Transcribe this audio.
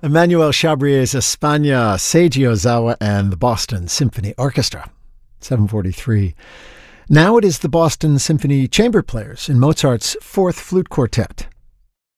Emmanuel Chabrier's España, Seiji Ozawa, and the Boston Symphony Orchestra. 7:43. Now it is the Boston Symphony Chamber Players in Mozart's Fourth Flute Quartet.